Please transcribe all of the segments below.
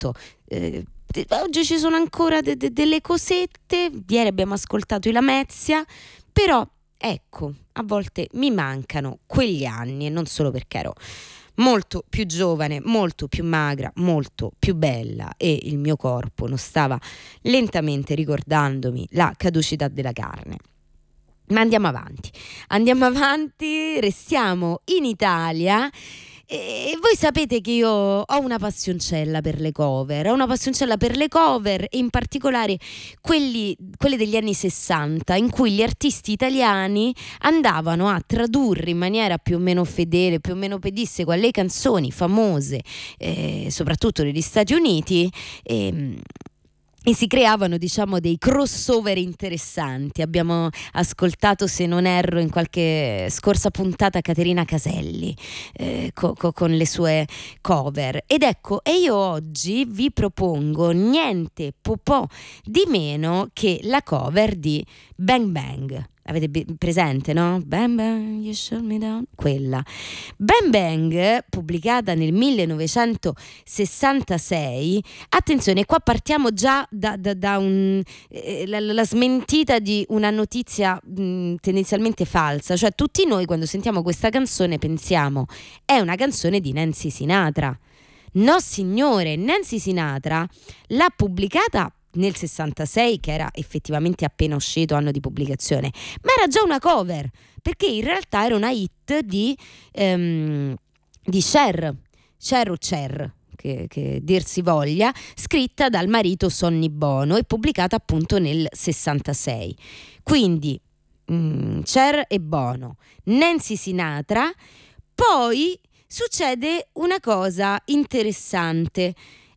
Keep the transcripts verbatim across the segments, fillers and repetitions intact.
detto, eh, oggi ci sono ancora de- de- delle cosette, ieri abbiamo ascoltato i Lamezia, però ecco, a volte mi mancano quegli anni, e non solo perché ero molto più giovane, molto più magra, molto più bella e il mio corpo non stava lentamente ricordandomi la caducità della carne. Ma andiamo avanti, andiamo avanti, restiamo in Italia. E voi sapete che io ho una passioncella per le cover, ho una passioncella per le cover e in particolare quelli, quelle degli anni sessanta, in cui gli artisti italiani andavano a tradurre in maniera più o meno fedele, più o meno pedissequa le canzoni famose, eh, soprattutto negli Stati Uniti, e, e si creavano, diciamo, dei crossover interessanti. Abbiamo ascoltato, se non erro, in qualche scorsa puntata Caterina Caselli eh, co- co- con le sue cover. Ed ecco, e io oggi vi propongo niente po' po' di meno che la cover di Bang Bang. Avete be- presente, no? Bang Bang, you shut me down. Quella Bang Bang, pubblicata nel millenovecentosessantasei. Attenzione, qua partiamo già da, da, da un, eh, la, la smentita di una notizia mh, tendenzialmente falsa. Cioè, tutti noi quando sentiamo questa canzone pensiamo è una canzone di Nancy Sinatra. No signore, Nancy Sinatra l'ha pubblicata nel sessantasei, che era effettivamente appena uscito, anno di pubblicazione, ma era già una cover, perché in realtà era una hit di, ehm, di Cher, Cher o Cher, che, che dir si voglia, scritta dal marito Sonny Bono e pubblicata appunto nel sessantasei. Quindi mm, Cher e Bono, Nancy Sinatra. Poi succede una cosa interessante,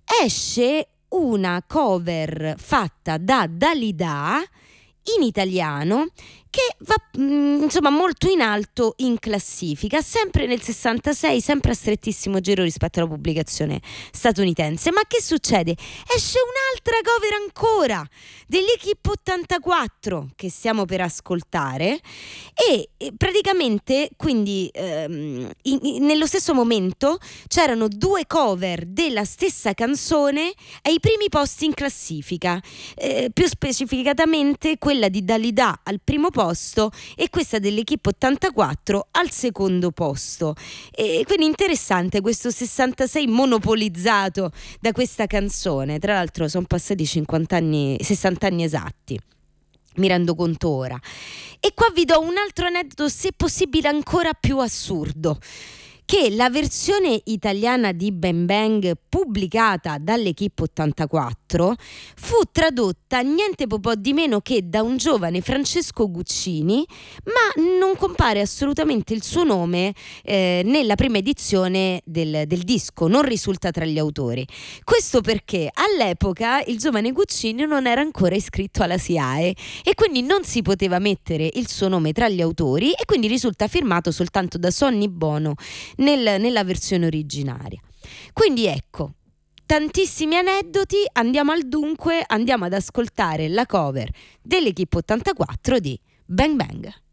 esce una cover fatta da Dalida in italiano che va mh, insomma molto in alto in classifica, sempre nel sessantasei, sempre a strettissimo giro rispetto alla pubblicazione statunitense. Ma che succede? Esce un'altra cover ancora degli Equipe ottantaquattro che stiamo per ascoltare e, e praticamente quindi ehm, in, in, nello stesso momento c'erano due cover della stessa canzone ai primi posti in classifica, eh, più specificatamente quella di Dalida al primo posto e questa dell'Equipe ottantaquattro al secondo posto. E quindi interessante questo sessantasei monopolizzato da questa canzone. Tra l'altro sono passati cinquanta anni, sessanta anni esatti, mi rendo conto ora. E qua vi do un altro aneddoto, se possibile ancora più assurdo, che la versione italiana di Bang Bang pubblicata dall'Equipe ottantaquattro fu tradotta niente po' di meno che da un giovane Francesco Guccini, ma non compare assolutamente il suo nome eh, nella prima edizione del, del disco, non risulta tra gli autori. Questo perché all'epoca il giovane Guccini non era ancora iscritto alla S I A E e quindi non si poteva mettere il suo nome tra gli autori e quindi risulta firmato soltanto da Sonny Bono Nel, nella versione originaria. Quindi ecco, tantissimi aneddoti. Andiamo al dunque, andiamo ad ascoltare la cover dell'Equipe ottantaquattro di Bang Bang.